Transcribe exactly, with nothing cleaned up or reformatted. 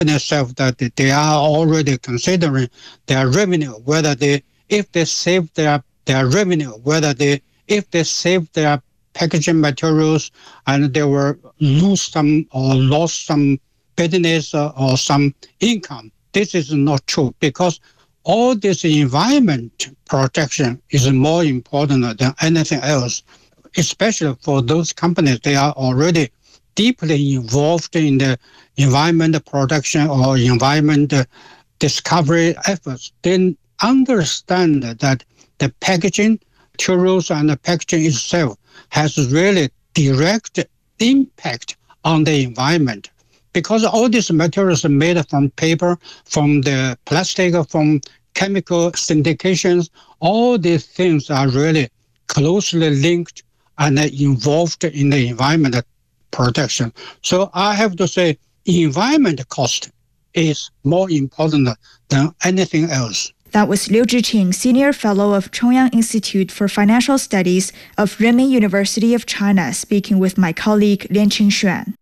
itself that they are already considering their revenue, whether they, if they save their, their revenue, whether they, if they save their packaging materials and they will lose some or lost some business or, or some income. This is not true because all this environment protection is more important than anything else, especially for those companies. They are already deeply involved in the environment protection or environment discovery efforts. They understand that the packaging materials and the packaging itself has really direct impact on the environment. Because all these materials are made from paper, from the plastic, from chemical syndications, all these things are really closely linked and involved in the environment protection. So I have to say environment cost is more important than anything else. That was Liu Zhiqing, Senior Fellow of Chongyang Institute for Financial Studies of Renmin University of China, speaking with my colleague Lian Qingxuan.